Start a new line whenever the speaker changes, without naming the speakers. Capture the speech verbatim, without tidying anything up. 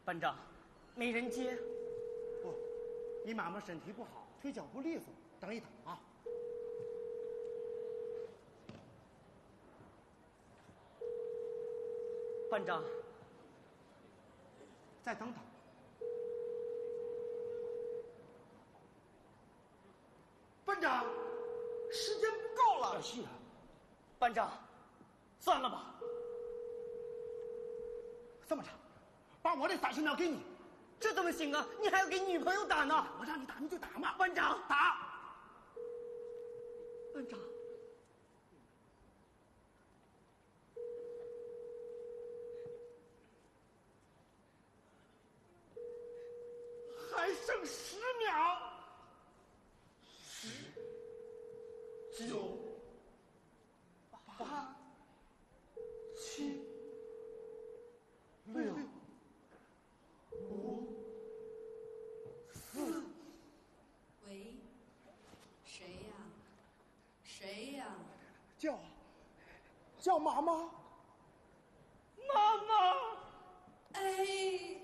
班长，没人接。
不，你妈妈身体不好，腿脚不利索，等一等啊。
班长，
再等等。班长，时间不够了。
是啊，班长，算了吧。
这么着，把我的三十秒给你。
这怎么行啊？你还要给女朋友打呢。
我让你打你就打嘛。
班长，
打。
班长。
还剩十秒。十、九、八、七、六、五、四。
喂，谁呀？谁呀？
叫，叫妈妈。
妈妈。
哎。